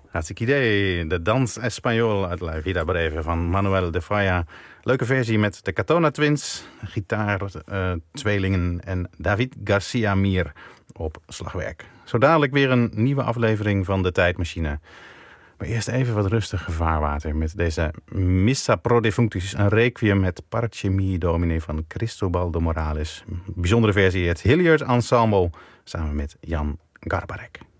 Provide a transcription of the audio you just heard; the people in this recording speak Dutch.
Hartstikke idee. De Dans Español uit La Vida Breve van Manuel de Falla. Leuke versie met de Katona Twins, gitaar-tweelingen en David Garcia Mir op slagwerk. Zo dadelijk weer een nieuwe aflevering van De Tijdmachine. Maar eerst even wat rustig vaarwater met deze Missa pro defunctus, een requiem met Parce mi Domine van Cristobal de Morales. Bijzondere versie, het Hilliard Ensemble, samen met Jan Garbarek.